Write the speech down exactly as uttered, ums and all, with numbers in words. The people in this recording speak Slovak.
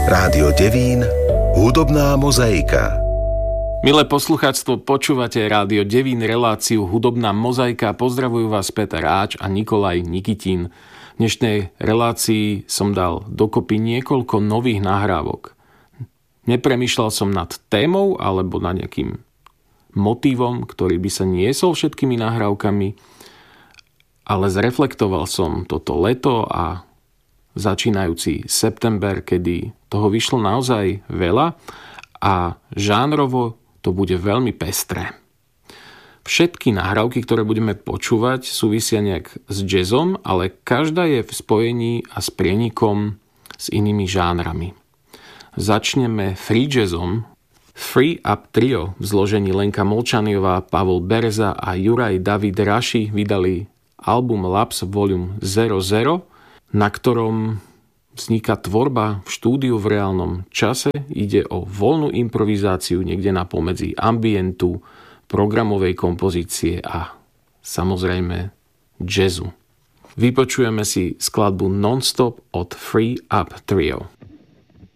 Rádio Devín, hudobná mozaika. Milé poslucháctvo, počúvate Rádio Devín, reláciu Hudobná mozaika. Pozdravujú vás Peter Áč a Nikolaj Nikitín. V dnešnej relácii som dal dokopy niekoľko nových nahrávok. Nepremýšľal som nad témou alebo nad nejakým motívom, ktorý by sa niesol všetkými nahrávkami, ale zreflektoval som toto leto a začínajúci september, kedy toho vyšlo naozaj veľa a žánrovo to bude veľmi pestré. Všetky nahrávky, ktoré budeme počúvať, súvisia nejak s jazzom, ale každá je v spojení a s prienikom s inými žánrami. Začneme free jazzom. Free Up Trio v zložení Lenka Molčaniová, Pavol Bereza a Juraj David Raši vydali album Labs Volume nula nula, na ktorom vzniká tvorba v štúdiu v reálnom čase. Ide o voľnú improvizáciu niekde na pomedzi ambientu, programovej kompozície a samozrejme jazzu. Vypočujeme si skladbu Non-Stop od Free Up Trio.